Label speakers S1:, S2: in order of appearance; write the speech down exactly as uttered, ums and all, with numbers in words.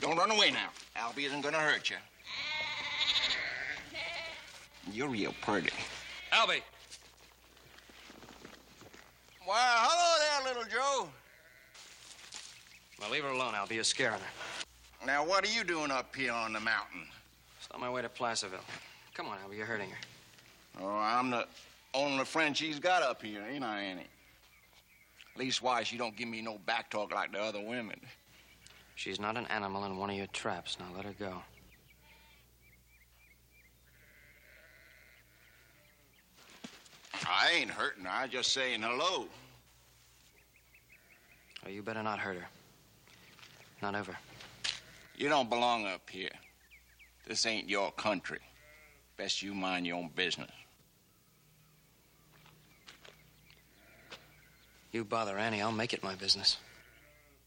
S1: Don't run away now. Albie isn't gonna hurt you. You're real pretty.
S2: Albie!
S1: Why, hello there, little Joe.
S2: Well, leave her alone, Albie. You're scaring her.
S1: Now, what are you doing up here on the mountain?
S2: Just on my way to Placerville. Come on, Albie. You're hurting her.
S1: Oh, I'm the only friend she's got up here, ain't I, Annie? Leastwise, she don't give me no back talk like the other women.
S2: She's not an animal in one of your traps. Now let her go.
S1: I ain't hurting her. I just saying hello.
S2: Oh, you better not hurt her. Not ever.
S1: You don't belong up here. This ain't your country. Best you mind your own business.
S2: You bother Annie, I'll make it my business.